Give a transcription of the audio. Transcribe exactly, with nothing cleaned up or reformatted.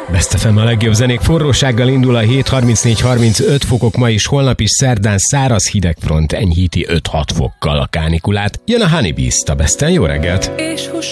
Best ef em a legjobb zenék forrósággal indul a hét, harmincnégy harmincöt fokok ma is, holnap is szerdán száraz hidegfront enyhíti öt-hat fokkal a kánikulát. Jön a Honey Beast a Besten, jó reggelt!